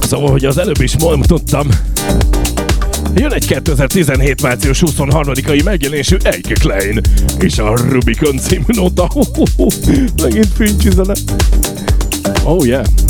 Szóval, hogy az előbb is mondtam, jön egy 2017. március 23-ai megjelenésű Eike Klein és a Rubicon című nóta. Megint Finchi zene. Oh yeah.